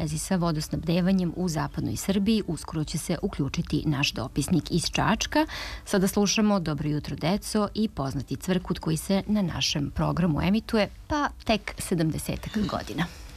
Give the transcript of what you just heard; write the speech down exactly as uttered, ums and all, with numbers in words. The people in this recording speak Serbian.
vezi sa vodosnabdevanjem u zapadnoj Srbiji. Uskoro će se uključiti naš dopisnik iz Čačka. Sada slušamo Dobro jutro, deco i poznati cvrkut koji se na našem programu emituje pa tek sedamdesetak godina.